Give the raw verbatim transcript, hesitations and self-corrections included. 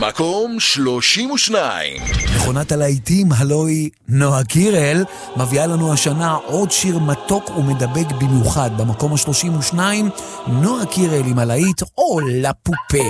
מקום שלושים ושתיים. מכונת הלהיטים הלוי נועה קירל מביאה לנו השנה עוד שיר מתוק ומדבק במיוחד. במקום ה-שלושים ושתיים נועה קירל עם הלהיט או לפופה.